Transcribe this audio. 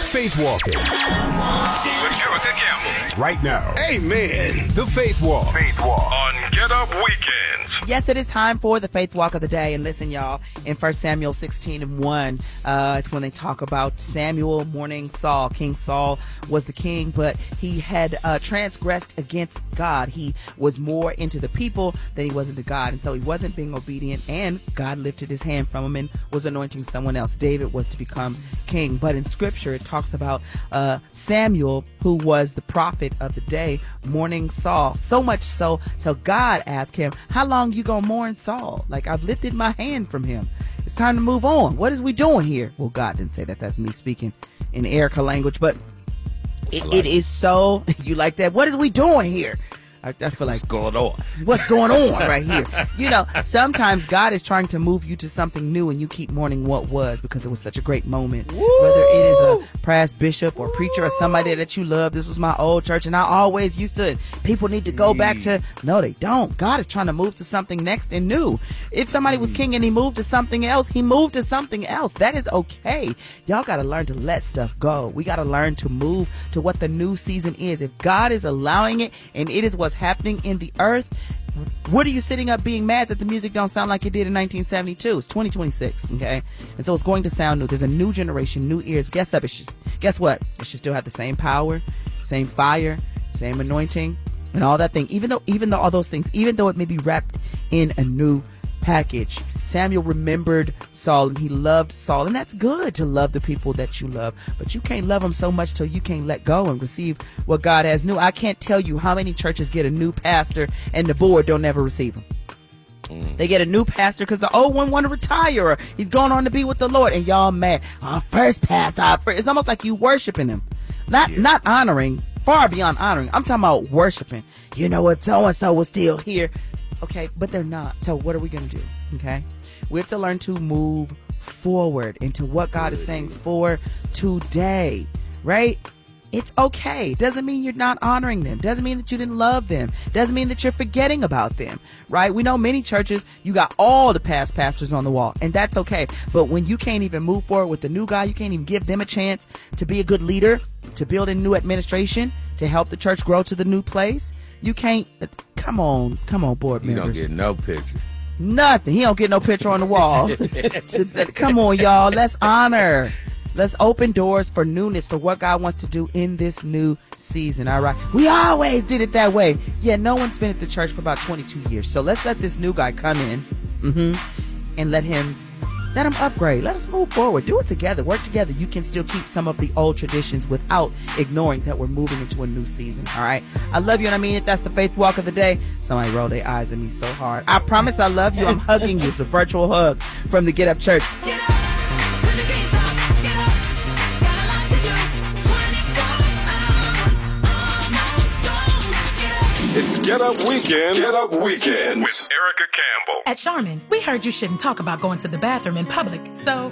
Faith Walking. With Erica Campbell. Right now. Amen. The Faith Walk. Faith Walk. On Get Up Weekends. Yes, it is time for the Faith Walk of the Day. And listen, y'all, in 1 Samuel 16:1, it's when they talk about Samuel mourning Saul. King Saul was the king, but he had transgressed against God. He was more into the people than he was into God. And so he wasn't being obedient, and God lifted his hand from him and was anointing someone else. David was to become king. But in scripture, it talks about Samuel, who was the prophet of the day, mourning Saul. So much so till God asked him, how long you gonna mourn Saul? Like, I've lifted my hand from him. It's time to move on. What is we doing here? Well, God didn't say that. That's me speaking in Erica language, but it is so, you like that? What is we doing here? I feel like, what's going on right here? You know, sometimes God is trying to move you to something new and you keep mourning what was because it was such a great moment. Woo! Whether it is a past bishop or preacher or somebody that you love. This was my old church and I always used to it. People need to go back to, no, they don't. God is trying to move to something next and new. If somebody was king and he moved to something else, he moved to something else. That is okay. Y'all got to learn to let stuff go. We got to learn to move to what the new season is. If God is allowing it and it is what's happening in the earth, what are you sitting up being mad that the music don't sound like it did in 1972? It's 2026, okay? And so it's going to sound new. There's a new generation, new ears. Guess what? It should still have the same power, same fire, same anointing, and all that thing. Even though all those things, even though it may be wrapped in a new package. Samuel remembered Saul and he loved Saul, and that's good to love the people that you love, but you can't love them so much till you can't let go and receive what God has new. I can't tell you how many churches get a new pastor and the board don't ever receive him. They get a new pastor because the old one want to retire or he's going on to be with the Lord, and y'all mad. Our first pastor, it's almost like you worshiping him, not honoring, far beyond honoring. I'm talking about worshiping. You know what, so and so was still here. Okay, but they're not. So what are we going to do? Okay, we have to learn to move forward into what God is saying for today, right? It's okay. Doesn't mean you're not honoring them. Doesn't mean that you didn't love them. Doesn't mean that you're forgetting about them, right? We know many churches, you got all the past pastors on the wall, and that's okay. But when you can't even move forward with the new guy, you can't even give them a chance to be a good leader, to build a new administration, to help the church grow to the new place. You can't. Come on, board members. You don't get no picture. Nothing. He don't get no picture on the wall. Come on, y'all. Let's honor. Let's open doors for newness, for what God wants to do in this new season. All right. We always did it that way. Yeah, no one's been at the church for about 22 years. So let's let this new guy come in and let him upgrade. Let us move forward. Do it together. Work together. You can still keep some of the old traditions without ignoring that we're moving into a new season. All right. I love you, and I mean it. That's the Faith Walk of the Day. Somebody rolled their eyes at me so hard. I promise I love you. I'm hugging you. It's a virtual hug from the Get Up Church. Get up, 'cause you can't stop. Get up, got a lot to do. 24 hours, almost gone. It's Get Up Weekend. Get Up Weekends. With Erica Campbell. At Charmin, we heard you shouldn't talk about going to the bathroom in public, so